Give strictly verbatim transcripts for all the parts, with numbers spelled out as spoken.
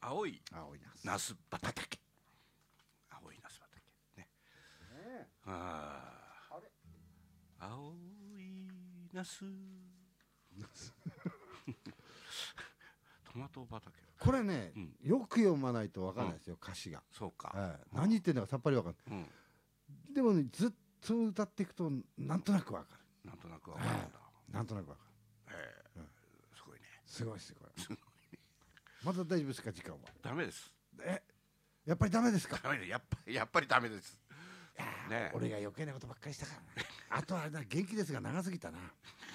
青い青いナス畑。青いナス畑ね。 ねああれあ、青いナス。トマト畑。 これね、 うんよく読まないとわかんないですよ、歌詞が、 そうか。 ええ何言ってんだかさっぱりわかんない。 うん。 でもね、ずっと歌っていくとなんとなくわかる。 なんとなくわかるんだ。 なんとなくわかる。 ええ、すごいね。 すごいすごい。まだ大丈夫ですか、時間は。 ダメです。 え、やっぱりダメですか。 ダメで、やっぱりやっぱりダメです。ね。 俺が余計なことばっかりしたからな。あとはあれだ、元気ですが長すぎたな。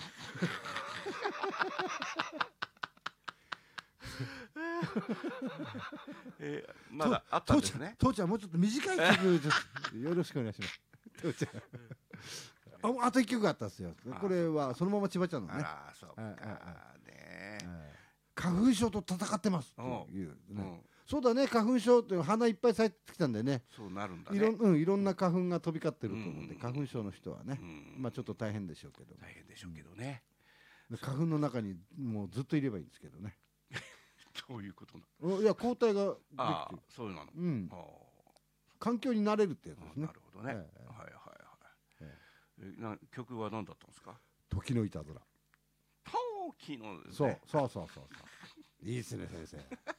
えー、まだあったんですね。 父ちゃんもうちょっと短い曲ちょっとよろしくお願いします。父ちゃん。あ、あと一曲あったんですよ。これはそのまま千葉ちゃんのね。 あら、そうかね。 花粉症と戦ってますっていうね。そうだね、花粉症って花いっぱい咲いてきたんでね。 そうなるんだね。 いろん、うん、いろんな花粉が飛び交ってると思うんで、花粉症の人はね、まあちょっと大変でしょうけど。 大変でしょうけどね。 花粉の中にもうずっといればいいんですけどね。 どういうことなの？いや、抗体ができてる。 ああ、そうなの。 うん。環境に慣れるってやつですね。 なるほどね。はいはいはい。な曲は何だったんですか？ 時のいたずら。 時の。 そうそうそうそう。いいですね、先生。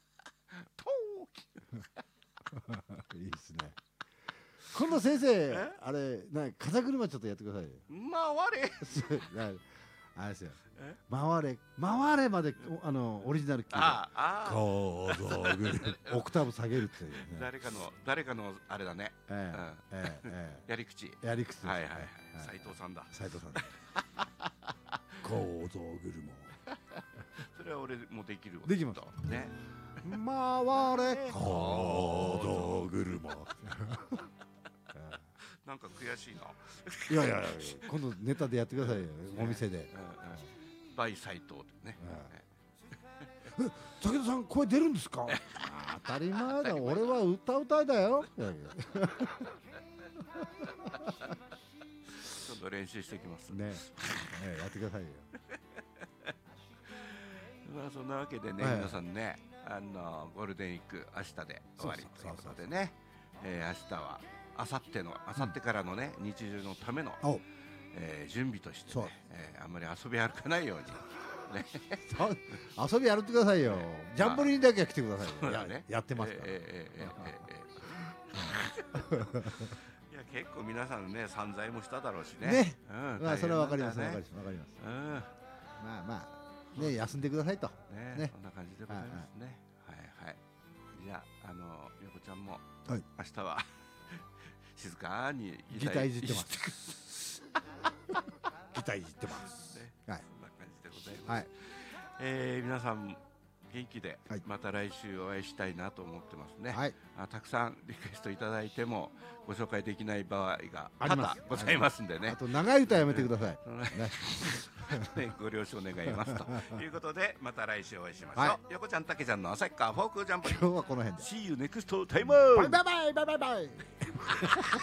いいですね。今度先生、あれ、な、風車ちょっとやってくださいよ。 回れ。 あれですよ。回れ、回れまで、あの、オリジナルキー。ああ。こうぞぐる。オクターブ下げるっていう。 誰かの、誰かの、あれだね。 ええ、ええ、 やり口。 やり口。 はいはいはい。斉藤さんだ。 斉藤さん。こうぞぐるも。 それは俺もできる。 できます。 ね。 回れ。こうぞぐるも。 なんか悔しいな。 いやいやいや、今度ネタでやってくださいよ、お店で。 バイ斉藤でね。 武田さん、声出るんですか。当たり前だ、俺は歌うたいだよ。 ちょっと練習してきます。 ね、やってくださいよ。 まあそんなわけでね、皆さんね、あのゴールデンウィーク明日で終わりということでね、明日は明後日の明後日からのね、日常のための準備としてね、あんまり遊び歩かないようにね、 遊び歩ってくださいよ。ジャンボリーだけは来てくださいよ。やってますから。いや、結構皆さんね、散財もしただろうしね。 ね、まあそれはわかります、わかります、わかります。まあまあね、休んでくださいと。 ね、そんな感じでございますね。はいはい。じゃあ、あの横ちゃんも明日は静かにギターいじってます。ギターいじってます。 はい、そんな感じでございます。え、皆さん元気でまた来週お会いしたいなと思ってますね。あ、たくさんリクエストいただいてもご紹介できない場合が多々ございますんでね。 あと長い歌やめてください。 ご了承願いますということで、また来週お会いしましょう。横ちゃん、たけちゃんの旭川フォークジャンボリー。 今日はこの辺で。 See you next time. バイバイバイバイバイバイ。